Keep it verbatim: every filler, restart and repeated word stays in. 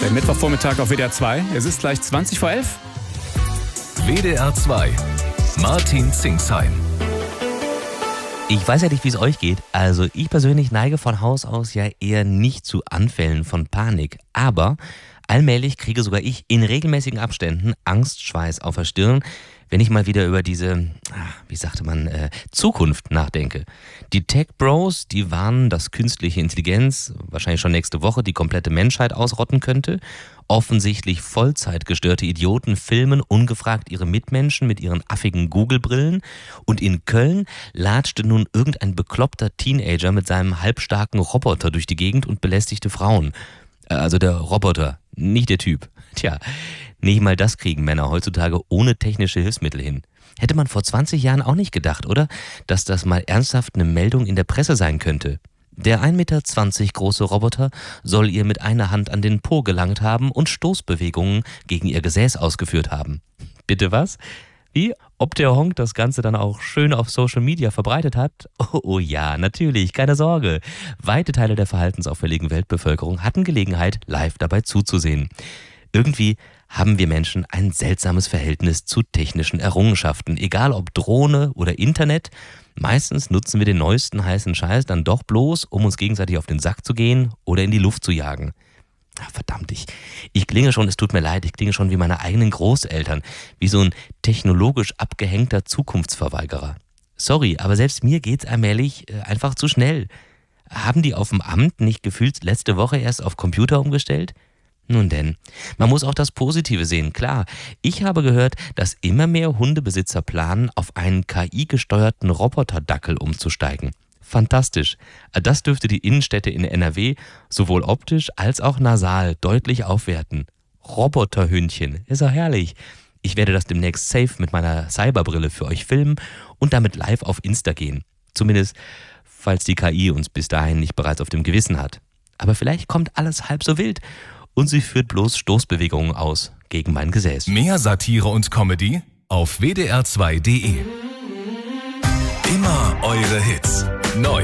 Der Mittwochvormittag auf W D R zwei. Es ist gleich zwanzig vor elf. W D R zwei. Martin Zingsheim. Ich weiß ja nicht, wie es euch geht. Also ich persönlich neige von Haus aus ja eher nicht zu Anfällen von Panik. Aber allmählich kriege sogar ich in regelmäßigen Abständen Angstschweiß auf der Stirn, wenn ich mal wieder über diese, wie sagte man, äh, Zukunft nachdenke. Die Tech-Bros, die warnen, dass künstliche Intelligenz wahrscheinlich schon nächste Woche die komplette Menschheit ausrotten könnte. Offensichtlich vollzeitgestörte Idioten filmen ungefragt ihre Mitmenschen mit ihren affigen Google-Brillen. Und in Köln latschte nun irgendein bekloppter Teenager mit seinem halbstarken Roboter durch die Gegend und belästigte Frauen. Also der Roboter, nicht der Typ. Tja, nicht mal das kriegen Männer heutzutage ohne technische Hilfsmittel hin. Hätte man vor zwanzig Jahren auch nicht gedacht, oder? Dass das mal ernsthaft eine Meldung in der Presse sein könnte. Der ein Meter zwanzig große Roboter soll ihr mit einer Hand an den Po gelangt haben und Stoßbewegungen gegen ihr Gesäß ausgeführt haben. Bitte was? Wie? Ob der Honk das Ganze dann auch schön auf Social Media verbreitet hat? Oh, oh ja, natürlich, keine Sorge. Weite Teile der verhaltensauffälligen Weltbevölkerung hatten Gelegenheit, live dabei zuzusehen. Irgendwie haben wir Menschen ein seltsames Verhältnis zu technischen Errungenschaften. Egal ob Drohne oder Internet, meistens nutzen wir den neuesten heißen Scheiß dann doch bloß, um uns gegenseitig auf den Sack zu gehen oder in die Luft zu jagen. Ach, verdammt, ich, ich klinge schon, es tut mir leid, ich klinge schon wie meine eigenen Großeltern, wie so ein technologisch abgehängter Zukunftsverweigerer. Sorry, aber selbst mir geht's allmählich äh, einfach zu schnell. Haben die auf dem Amt nicht gefühlt letzte Woche erst auf Computer umgestellt? Nun denn, man muss auch das Positive sehen, klar. Ich habe gehört, dass immer mehr Hundebesitzer planen, auf einen K I-gesteuerten Roboterdackel umzusteigen. Fantastisch. Das dürfte die Innenstädte in N R W sowohl optisch als auch nasal deutlich aufwerten. Roboterhündchen, ist doch herrlich. Ich werde das demnächst safe mit meiner Cyberbrille für euch filmen und damit live auf Insta gehen. Zumindest, falls die K I uns bis dahin nicht bereits auf dem Gewissen hat. Aber vielleicht kommt alles halb so wild und sie führt bloß Stoßbewegungen aus gegen mein Gesäß. Mehr Satire und Comedy auf W D R zwei Punkt de. Immer eure Hits. Neu